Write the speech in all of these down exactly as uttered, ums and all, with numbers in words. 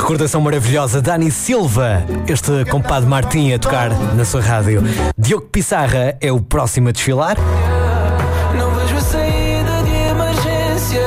recordação maravilhosa, Dani Silva, este compadre Martim a tocar na sua rádio. Diogo Pissarra é o próximo a desfilar. Não vejo a saída de emergência.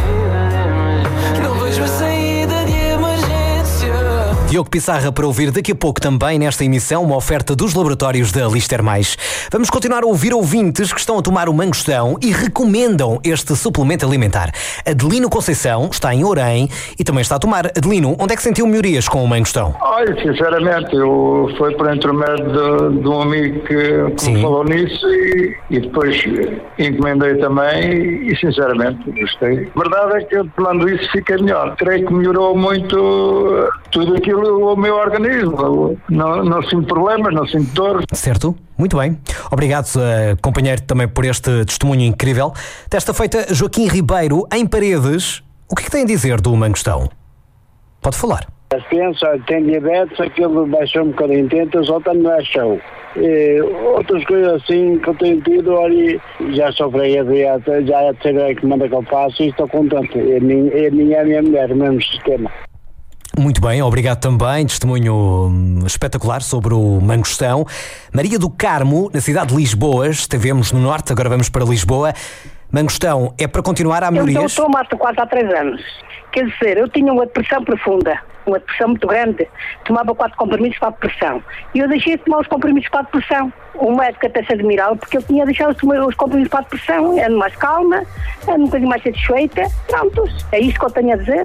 Não vejo a saída de emergência. Diogo Pissarra para ouvir daqui a pouco também nesta emissão, uma oferta dos laboratórios da Lister Mais. Vamos continuar a ouvir ouvintes que estão a tomar o mangostão e recomendam este suplemento alimentar. Adelino Conceição está em Orém e também está a tomar. Adelino, onde é que sentiu melhorias com o mangostão? Olha, sinceramente, eu foi por intermédio de, de um amigo que, que me falou nisso e, e depois encomendei também e sinceramente gostei. A verdade é que eu tomando isso fica melhor. Creio que melhorou muito tudo aquilo, o meu organismo. Não, não sinto problemas, não sinto dor. Certo, muito bem. Obrigado, uh, companheiro, também por este testemunho incrível. Desta feita, Joaquim Ribeiro, em Paredes, o que é que tem a dizer do mangostão? Pode falar. A criança tem diabetes, aquilo baixou um bocadinho, tenta, só está no chão. E outras coisas assim que eu tenho tido, olha, já sofri a dieta, já é a terceira comanda que eu faço e estou contente. É minha, é minha, é minha mulher, o mesmo sistema. Muito bem, obrigado também. Testemunho espetacular sobre o mangostão. Maria do Carmo, na cidade de Lisboa, estivemos no norte, agora vamos para Lisboa. Mangostão é para continuar a melhorias? Eu estou a tomar quatro há três anos. Quer dizer, eu tinha uma depressão profunda, uma depressão muito grande. Tomava quatro comprimidos para a depressão. E eu deixei de tomar os comprimidos para a depressão. O médico até se admirava porque eu tinha deixado de tomar os comprimidos para a depressão. Ando mais calma, ando um bocadinho mais satisfeita. Pronto, é isso que eu tenho a dizer.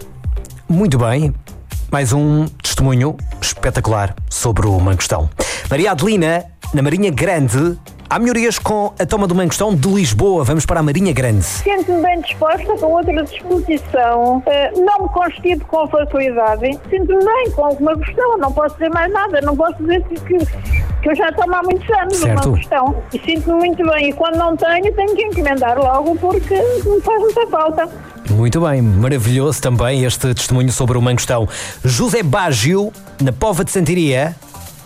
Muito bem, mais um testemunho espetacular sobre o mangostão. Maria Adelina, na Marinha Grande, há melhorias com a toma do mangostão de Lisboa. Vamos para a Marinha Grande. Sinto-me bem disposta, com outra disposição, não me constipo com facilidade, sinto-me bem com o mangostão, não posso dizer mais nada, não posso dizer que, que eu já tomo há muitos anos o mangostão e sinto-me muito bem. E quando não tenho, tenho que encomendar logo porque me faz muita falta. Muito bem, maravilhoso também este testemunho sobre o mangostão. José Bágio, na Póvoa de Santiria,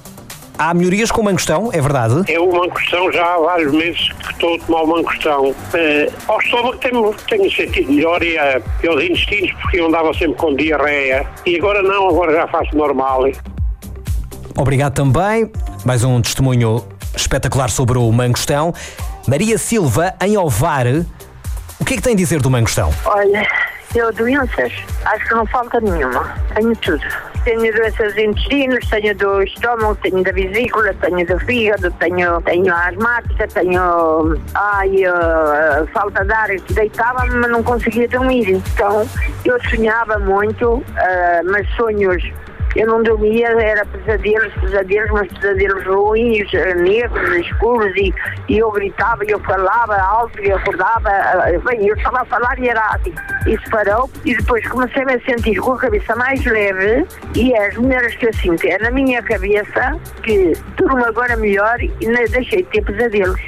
há melhorias com o mangostão, é verdade? Eu o mangostão já há vários meses que estou a tomar o mangostão. Uh, ao estômago tenho, tenho sentido melhor e, uh, e aos intestinos porque eu andava sempre com diarreia e agora não, agora já faço normal. Obrigado também. Mais um testemunho espetacular sobre o mangostão. Maria Silva, em Ovar, o que é que tem a dizer do mangostão? Olha, eu doenças, acho que não falta nenhuma. Tenho tudo. Tenho doenças de intestinos, tenho do estômago, tenho da vesícula, tenho do fígado, tenho, tenho a asmática, tenho ai, uh, falta de ar. Deitava-me, mas não conseguia dormir. Então, eu sonhava muito, uh, mas sonhos... Eu não dormia, era pesadelos, pesadelos, mas pesadelos ruins, negros, escuros, e, e eu gritava, e eu falava alto, e eu acordava, bem, eu estava a falar e era assim. Isso parou, e depois comecei a sentir com a cabeça mais leve, e as mulheres que eu sinto é na minha cabeça, que durmo agora melhor e deixei de ter pesadelos.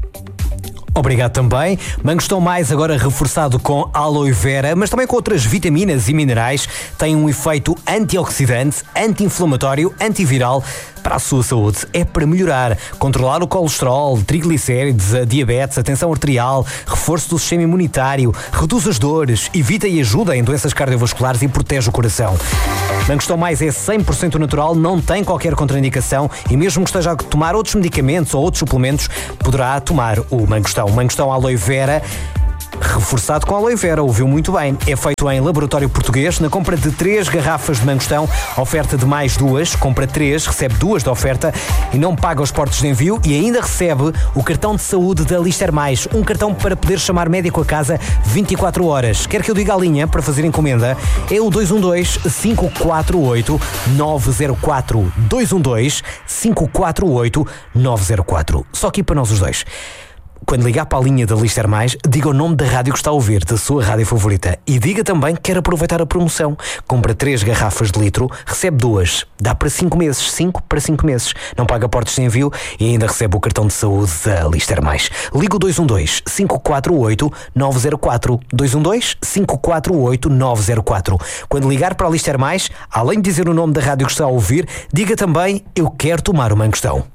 Obrigado também. Mangostão mais agora reforçado com aloe vera, mas também com outras vitaminas e minerais. Tem um efeito antioxidante, anti-inflamatório, antiviral para a sua saúde. É para melhorar, controlar o colesterol, triglicérides, a diabetes, a tensão arterial, reforço do sistema imunitário, reduz as dores, evita e ajuda em doenças cardiovasculares e protege o coração. Mangostão mais é cem por cento natural, não tem qualquer contraindicação e mesmo que esteja a tomar outros medicamentos ou outros suplementos, poderá tomar o mangostão. Mangostão aloe vera, reforçado com aloe vera, ouviu muito bem. É feito em laboratório português. Na compra de três garrafas de mangostão, oferta de mais duas, compra três, recebe duas de oferta e não paga os portos de envio e ainda recebe o cartão de saúde da Lister Mais, um cartão para poder chamar médico a casa vinte e quatro horas. Quer que eu diga a linha para fazer encomenda? É o dois um dois, cinco quatro oito, nove zero quatro. dois um dois, cinco quatro oito, nove zero quatro. Só aqui para nós os dois. Quando ligar para a linha da Lister Mais, diga o nome da rádio que está a ouvir, da sua rádio favorita. E diga também que quer aproveitar a promoção. Compra três garrafas de litro, recebe duas. Dá para cinco meses. cinco para cinco meses. Não paga portos de envio e ainda recebe o cartão de saúde da Lister Mais. Liga o dois um dois, cinco quatro oito, nove zero quatro. dois um dois, cinco quatro oito, nove zero quatro. Quando ligar para a Lister Mais, além de dizer o nome da rádio que está a ouvir, diga também: eu quero tomar o mangostão.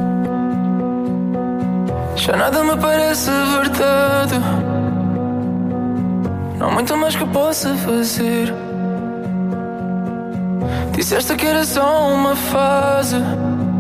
Já nada me parece verdade. Não há muito mais que possa fazer. Disseste que era só uma fase.